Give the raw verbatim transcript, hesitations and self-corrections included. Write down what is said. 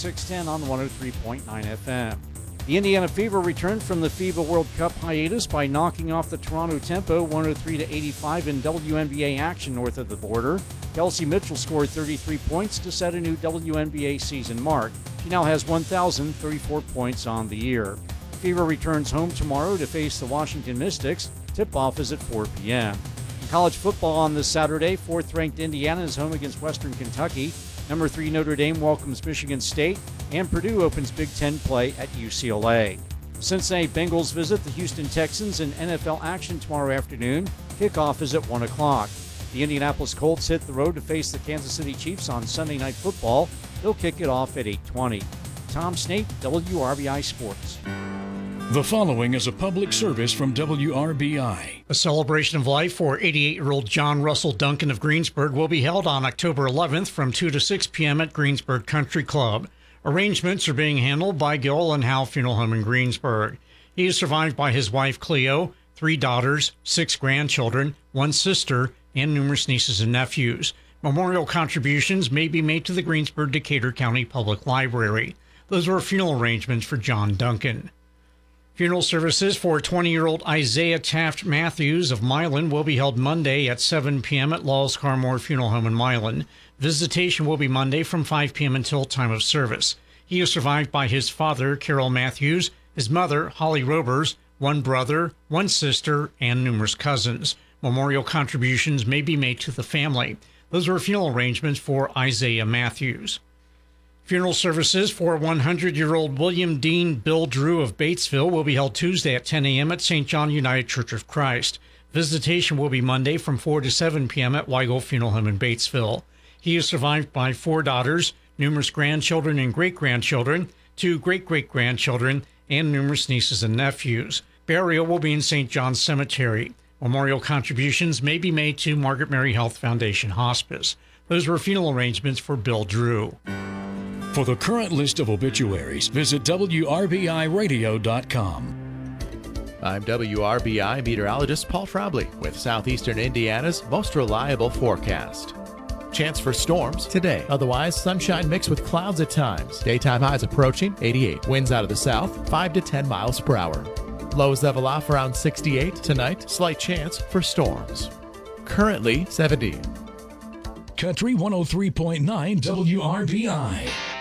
six ten on one oh three point nine F M. The Indiana Fever returned from the FIBA World Cup hiatus by knocking off the Toronto Tempo one oh three to eighty-five in W N B A action north of the border. Kelsey Mitchell scored thirty-three points to set a new W N B A season mark. She now has one thousand thirty-four points on the year. Fever returns home tomorrow to face the Washington Mystics. Tip-off is at four p.m. In college football on this Saturday, fourth-ranked Indiana is home against Western Kentucky. Number three Notre Dame welcomes Michigan State, and Purdue opens Big Ten play at U C L A. Cincinnati Bengals visit the Houston Texans in N F L action tomorrow afternoon. Kickoff is at one o'clock. The Indianapolis Colts hit the road to face the Kansas City Chiefs on Sunday Night Football. They'll kick it off at eight twenty. Tom Snate, W R B I Sports. The following is a public service from W R B I. A celebration of life for eighty-eight-year-old John Russell Duncan of Greensburg will be held on October eleventh from two to six p.m. at Greensburg Country Club. Arrangements are being handled by Gill and Howe Funeral Home in Greensburg. He is survived by his wife Cleo, three daughters, six grandchildren, one sister, and numerous nieces and nephews. Memorial contributions may be made to the Greensburg Decatur County Public Library. Those were funeral arrangements for John Duncan. Funeral services for twenty-year-old Isaiah Taft Matthews of Milan will be held Monday at seven p.m. at Laws Carmore Funeral Home in Milan. Visitation will be Monday from five p.m. until time of service. He is survived by his father, Carol Matthews, his mother, Holly Robers, one brother, one sister, and numerous cousins. Memorial contributions may be made to the family. Those were funeral arrangements for Isaiah Matthews. Funeral services for one hundred-year-old William Dean Bill Drew of Batesville will be held Tuesday at ten a.m. at Saint John United Church of Christ. Visitation will be Monday from four to seven p.m. at Weigel Funeral Home in Batesville. He is survived by four daughters, numerous grandchildren and great-grandchildren, two great-great-grandchildren, and numerous nieces and nephews. Burial will be in Saint John's Cemetery. Memorial contributions may be made to Margaret Mary Health Foundation Hospice. Those were funeral arrangements for Bill Drew. For the current list of obituaries, visit W R B I radio dot com. I'm W R B I meteorologist Paul Trombley with Southeastern Indiana's most reliable forecast. Chance for storms today. Otherwise, sunshine mixed with clouds at times. Daytime highs approaching eighty-eight. Winds out of the south, five to ten miles per hour. Lows level off around sixty-eight. Tonight, slight chance for storms. Currently seventy. Country one oh three point nine W R B I.